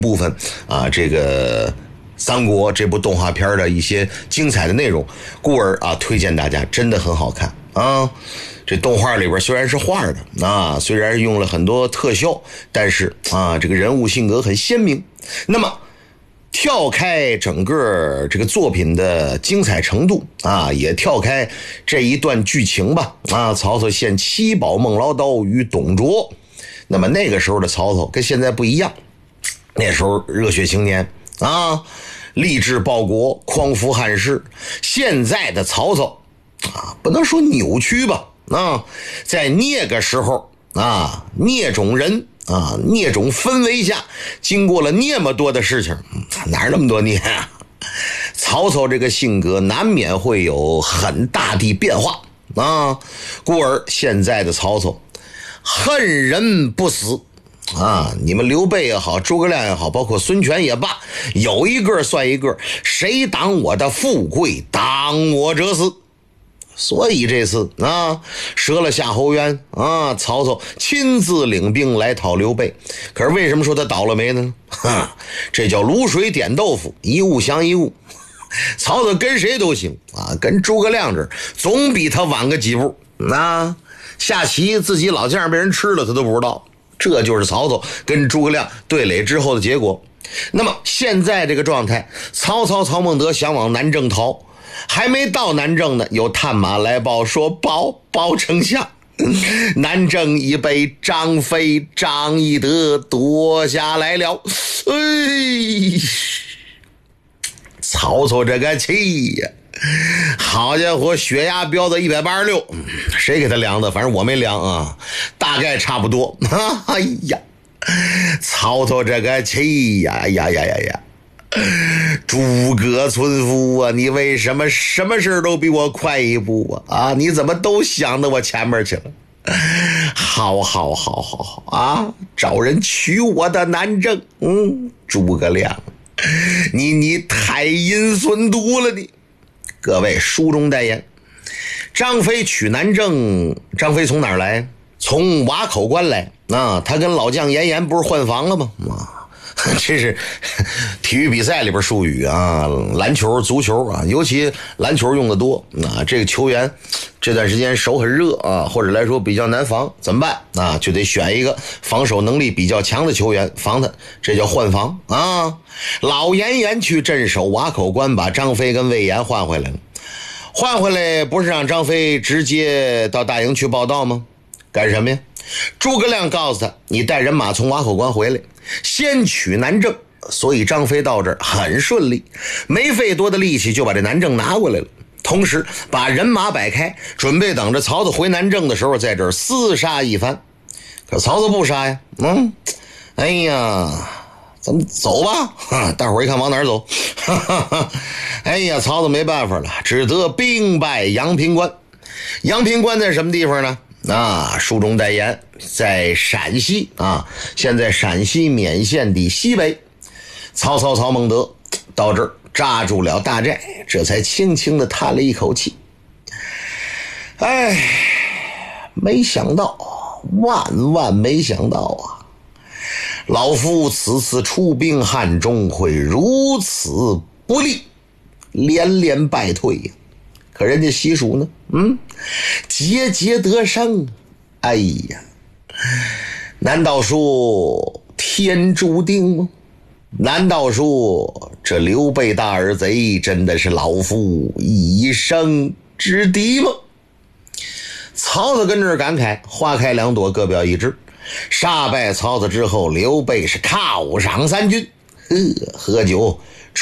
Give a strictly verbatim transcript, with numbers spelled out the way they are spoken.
部分啊，这个三国这部动画片的一些精彩的内容，故而啊推荐大家，真的很好看啊。这动画里边虽然是画的啊，虽然用了很多特效，但是啊这个人物性格很鲜明。那么跳开整个这个作品的精彩程度啊，也跳开这一段剧情吧啊，曹操献七宝孟劳刀于董卓。那么那个时候的曹操跟现在不一样，那时候热血青年啊，立志报国，匡扶汉室。现在的曹操啊，不能说扭曲吧啊，在那个时候啊，那种人啊，那种氛围下，经过了那么多的事情，哪那么多年啊？曹操这个性格难免会有很大的变化啊，故而现在的曹操恨人不死啊！你们刘备也好，诸葛亮也好，包括孙权也罢，有一个算一个，谁挡我的富贵，挡我者死。所以这次啊，折了夏侯渊啊，曹操亲自领兵来讨刘备。可是为什么说他倒了霉呢？哈，这叫卤水点豆腐，一物降一物。曹操跟谁都行啊，跟诸葛亮这总比他晚个几步啊。下棋自己老将被人吃了他都不知道，这就是曹操跟诸葛亮对垒之后的结果。那么现在这个状态，曹操曹孟德想往南郑逃，还没到南郑呢，有探马来报说，报报丞相，南郑已被张飞张翼德夺下来了。哎，曹操这个气呀！好家伙，血压飙到一百八十六，谁给他量的？反正我没量啊，大概差不多。哎呀，曹操这个气呀呀呀呀呀！诸葛村夫啊，你为什么什么事都比我快一步啊？啊，你怎么都想到我前面去了？好好好好好啊！找人取我的南郑，嗯，诸葛亮，你你太阴损毒了你！各位，书中代言，张飞取南郑，张飞从哪儿来？从瓦口关来啊！他跟老将严颜不是换防了吗？啊，这是体育比赛里边术语啊，篮球、足球啊，尤其篮球用的多啊。这个球员这段时间手很热啊，或者来说比较难防，怎么办啊？就得选一个防守能力比较强的球员防他，这叫换防啊。老严颜去镇守瓦口关，把张飞跟魏延换回来了。换回来不是让张飞直接到大营去报道吗？干什么呀？诸葛亮告诉他，你带人马从瓦口关回来，先取南郑。所以张飞到这儿很顺利，没费多的力气就把这南郑拿过来了，同时把人马摆开，准备等着曹操回南郑的时候在这儿厮杀一番。可曹操不杀呀，嗯，哎呀，咱们走吧，哈，大伙儿一看往哪儿走，哈哈哈，哎呀，曹操没办法了，只得兵败阳平关。阳平关在什么地方呢？啊，书中代言，在陕西啊，现在陕西勉县的西北。曹操曹孟德到这儿扎住了大寨，这才轻轻地叹了一口气。哎，没想到，万万没想到啊！老夫此次出兵汉中会如此不利，连连败退呀。可人家西蜀呢，嗯，节节得胜。哎呀，难道说天注定吗？难道说这刘备大耳贼真的是老夫一生之敌吗？曹操跟这儿感慨，花开两朵，各表一枝。杀败曹操之后，刘备是犒赏三军，呵，喝酒